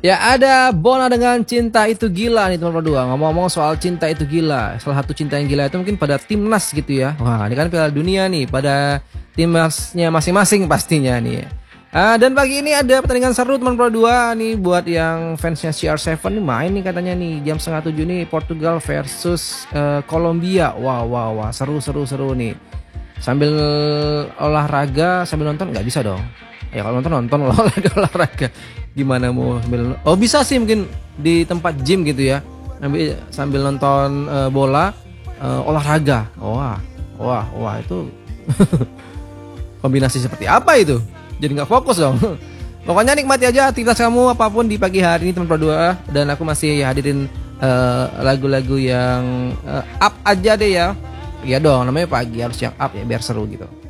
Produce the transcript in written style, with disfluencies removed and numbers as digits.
Ya ada Bona dengan Cinta Itu Gila nih teman berdua. Ngomong-ngomong soal cinta itu gila, salah satu cinta yang gila itu mungkin pada timnas gitu ya. Wah ini kan Piala Dunia nih, pada timnasnya masing-masing pastinya nih. Dan pagi ini ada pertandingan seru teman berdua nih buat yang fansnya CR7 nih main nih katanya nih jam setengah 7 nih Portugal versus Kolombia. Wah seru nih. Sambil olahraga sambil nonton nggak bisa dong. Ya kalau nonton olahraga gimana mau sambil oh bisa sih mungkin di tempat gym gitu ya sambil nonton bola olahraga. Wah itu kombinasi seperti apa itu? Jadi nggak fokus dong. Pokoknya nikmati aja aktivitas kamu apapun di pagi hari ini teman berdua, dan aku masih hadirin lagu-lagu yang up aja deh ya. Iya dong, namanya pagi harus yang up ya biar seru gitu.